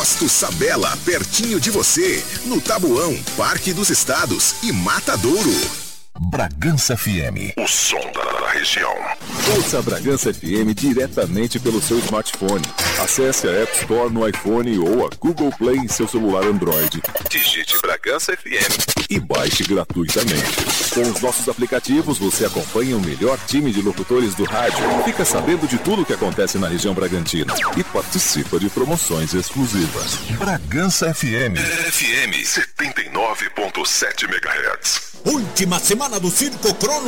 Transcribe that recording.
Posto Sabela, pertinho de você, no Tabuão, Parque dos Estados e Matadouro. Bragança FM, o som da região. Ouça a Bragança FM diretamente pelo seu smartphone. Acesse a App Store no iPhone ou a Google Play em seu celular Android. Digite Bragança FM e baixe gratuitamente. Com os nossos aplicativos, você acompanha o melhor time de locutores do rádio, fica sabendo de tudo o que acontece na região Bragantina e participa de promoções exclusivas. Bragança FM. FM 79.7 MHz. Última semana do Circo Crono